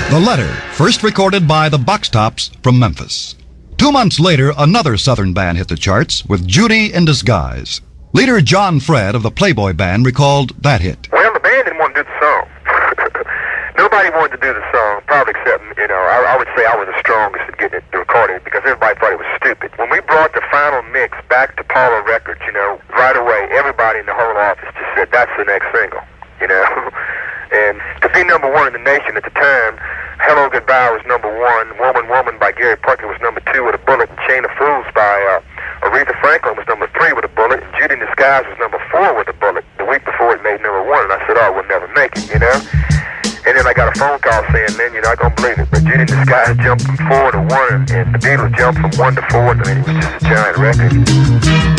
The Letter, first recorded by the Box Tops from Memphis. 2 months later, another Southern band hit the charts with Judy in Disguise. Leader John Fred of the Playboy Band recalled that hit. Well, the band didn't want to do the song. Nobody wanted to do the song, probably except, I would say I was the strongest at getting it recorded because everybody thought it was stupid. When we brought the final mix back to Paula Records, right away, everybody in the whole office just said, that's the next single, And to be number one in the nation at the time, Hello Goodbye was number one, Woman Woman by Gary Parker was number two with a bullet, and Chain of Fools by Aretha Franklin was number three with a bullet, and Judy in Disguise was number four with a bullet. The week before it made number one, and I said, we'll never make it, And then I got a phone call saying, man, you're not going to believe it, but Judy in Disguise jumped from 4 to 1, and the Beatles jumped from 1 to 4, and it was just a giant record.